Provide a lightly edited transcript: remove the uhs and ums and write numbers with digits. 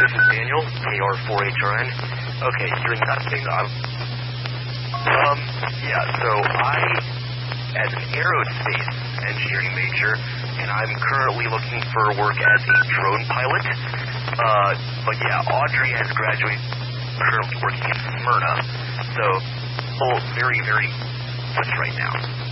this is Daniel, KR4HRN. Okay, hearing nothing. So I, as an aerospace engineering major, and I'm currently looking for work as a drone pilot. Audrey has graduated, currently working in Smyrna. So, very, very much right now.